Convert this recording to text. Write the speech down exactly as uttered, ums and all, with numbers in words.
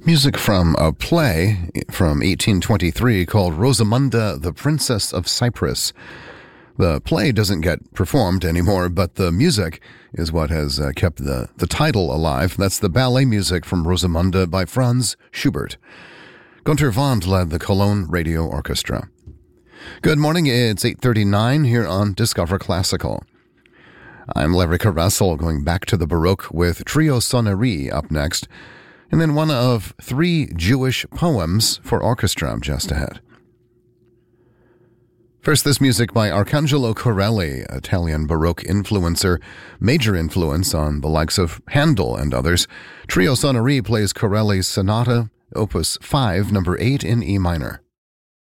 Music from a play from eighteen twenty-three called Rosamunda, the Princess of Cyprus. The play doesn't get performed anymore, but the music is what has uh, kept the, the title alive. That's the ballet music from Rosamunda by Franz Schubert. Gunter Vond led the Cologne Radio Orchestra. Good morning, it's eight thirty-nine here on Discover Classical. I'm Larry Caressel, going back to the Baroque with Trio Sonnerie up next, and then one of three Jewish poems for orchestra just ahead. First, this music by Arcangelo Corelli, Italian Baroque influencer, major influence on the likes of Handel and others. Trio Sonnerie plays Corelli's Sonata, Opus five, number eight in E minor.